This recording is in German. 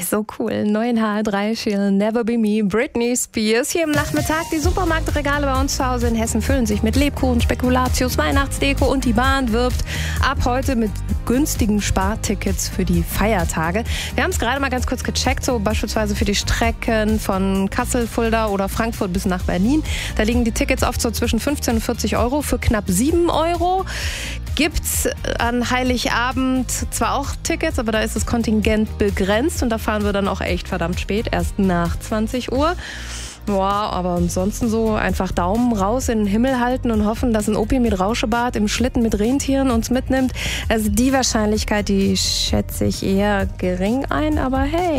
So cool. 9H3 She'll Never Be Me, Britney Spears. Hier im Nachmittag. Die Supermarktregale bei uns zu Hause in Hessen füllen sich mit Lebkuchen, Spekulatius, Weihnachtsdeko und die Bahn wirbt ab heute mit günstigen Spartickets für die Feiertage. Wir haben es gerade mal ganz kurz gecheckt, so beispielsweise für die Strecken von Kassel, Fulda oder Frankfurt bis nach Berlin. Da liegen die Tickets oft so zwischen 15 und 40 Euro für knapp 7 Euro. Gibt's an Heiligabend zwar auch Tickets, aber da ist das Kontingent begrenzt und da fahren wir dann auch echt verdammt spät, erst nach 20 Uhr. Boah, aber ansonsten so einfach Daumen raus in den Himmel halten und hoffen, dass ein Opi mit Rauschebart im Schlitten mit Rentieren uns mitnimmt. Also die Wahrscheinlichkeit, die schätze ich eher gering ein, aber hey.